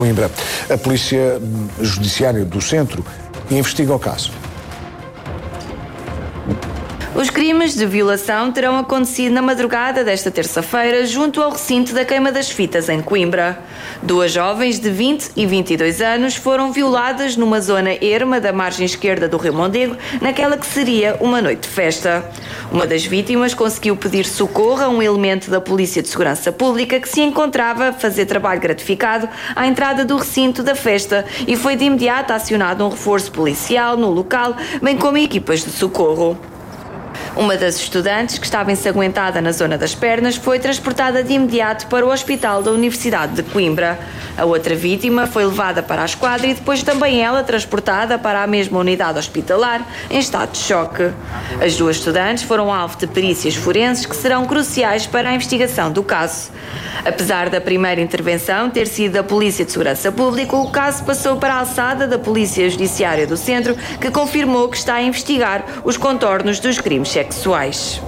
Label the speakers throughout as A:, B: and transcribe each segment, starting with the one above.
A: Coimbra. A Polícia Judiciária do Centro investiga o caso.
B: Os crimes de violação terão acontecido na madrugada desta terça-feira junto ao recinto da Queima das Fitas, em Coimbra. Duas jovens de 20 e 22 anos foram violadas numa zona erma da margem esquerda do Rio Mondego, naquela que seria uma noite de festa. Uma das vítimas conseguiu pedir socorro a um elemento da Polícia de Segurança Pública que se encontrava a fazer trabalho gratificado à entrada do recinto da festa e foi de imediato acionado um reforço policial no local, bem como equipas de socorro. Uma das estudantes, que estava ensanguentada na zona das pernas, foi transportada de imediato para o Hospital da Universidade de Coimbra. A outra vítima foi levada para a esquadra e depois também ela transportada para a mesma unidade hospitalar em estado de choque. As duas estudantes foram alvo de perícias forenses que serão cruciais para a investigação do caso. Apesar da primeira intervenção ter sido da Polícia de Segurança Pública, o caso passou para a alçada da Polícia Judiciária do Centro, que confirmou que está a investigar os contornos dos crimes sexuais.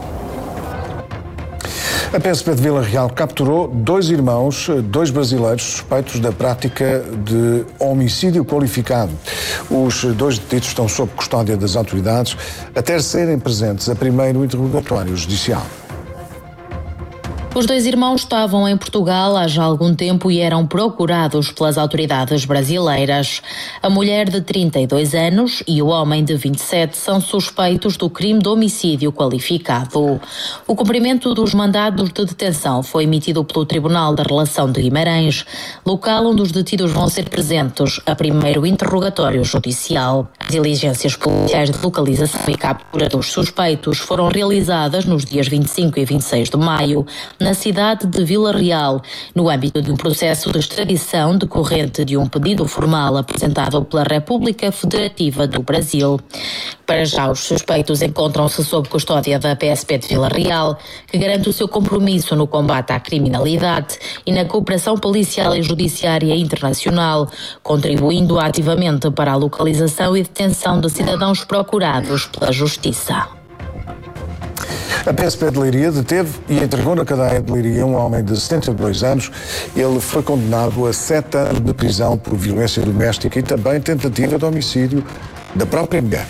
A: A PSP de Vila Real capturou dois irmãos, dois brasileiros suspeitos da prática de homicídio qualificado. Os dois detidos estão sob custódia das autoridades até serem presentes a primeiro interrogatório judicial.
C: Os dois irmãos estavam em Portugal há já algum tempo e eram procurados pelas autoridades brasileiras. A mulher de 32 anos e o homem de 27 são suspeitos do crime de homicídio qualificado. O cumprimento dos mandados de detenção foi emitido pelo Tribunal da Relação de Guimarães, local onde os detidos vão ser presentes a primeiro interrogatório judicial. As diligências policiais de localização e captura dos suspeitos foram realizadas nos dias 25 e 26 de maio, na cidade de Vila Real, no âmbito de um processo de extradição decorrente de um pedido formal apresentado pela República Federativa do Brasil. Para já, os suspeitos encontram-se sob custódia da PSP de Vila Real, que garante o seu compromisso no combate à criminalidade e na cooperação policial e judiciária internacional, contribuindo ativamente para a localização e detenção de cidadãos procurados pela Justiça.
A: A PSP de Leiria deteve e entregou na cadeia de Leiria um homem de 72 anos. Ele foi condenado a 7 anos de prisão por violência doméstica e também tentativa de homicídio da própria mulher.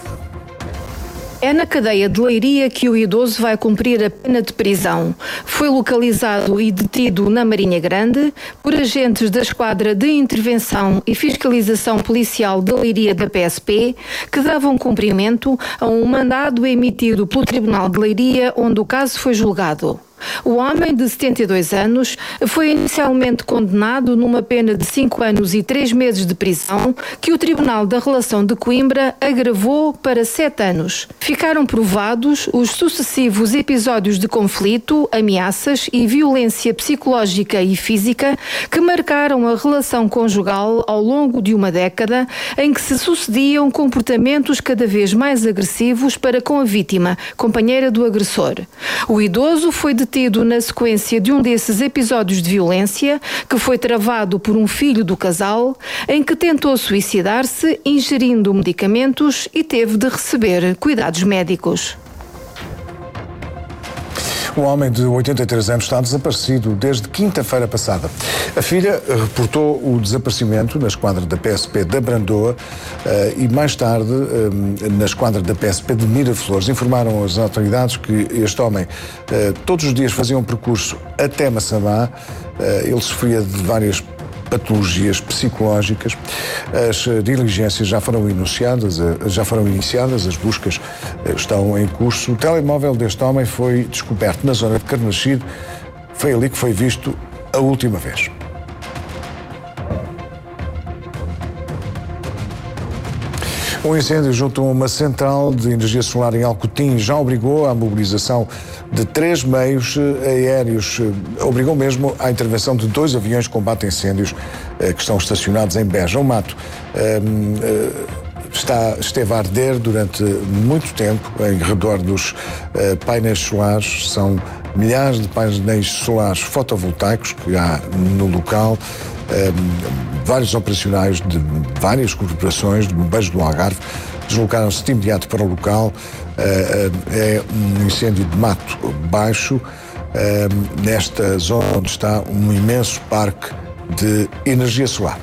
D: É na cadeia de Leiria que o idoso vai cumprir a pena de prisão. Foi localizado e detido na Marinha Grande por agentes da Esquadra de Intervenção e Fiscalização Policial de Leiria da PSP, que davam cumprimento a um mandado emitido pelo Tribunal de Leiria, onde o caso foi julgado. O homem de 72 anos foi inicialmente condenado numa pena de 5 anos e 3 meses de prisão, que o Tribunal da Relação de Coimbra agravou para 7 anos. Ficaram provados os sucessivos episódios de conflito, ameaças e violência psicológica e física que marcaram a relação conjugal ao longo de uma década, em que se sucediam comportamentos cada vez mais agressivos para com a vítima, companheira do agressor. O idoso foi detido na sequência de um desses episódios de violência, que foi travado por um filho do casal, em que tentou suicidar-se ingerindo medicamentos e teve de receber cuidados médicos.
A: Um homem de 83 anos está desaparecido desde quinta-feira passada. A filha reportou o desaparecimento na esquadra da PSP da Brandoa e mais tarde na esquadra da PSP de Miraflores. Informaram as autoridades que este homem todos os dias fazia um percurso até Massamá. Ele sofria de várias patologias psicológicas. As diligências já foram iniciadas, as buscas estão em curso. O telemóvel deste homem foi descoberto na zona de Carnaxide. Foi ali que foi visto a última vez. Um incêndio junto a uma central de energia solar em Alcotim já obrigou à mobilização de 3 meios aéreos, obrigou mesmo à intervenção de 2 aviões de combate a incêndios que estão estacionados em Beja. O mato esteve a arder durante muito tempo em redor dos painéis solares. São milhares de painéis solares fotovoltaicos que há no local. Vários operacionais de várias corporações de bombeiros do Algarve deslocaram-se de imediato para o local. É um incêndio de mato baixo, nesta zona onde está um imenso parque de energia solar.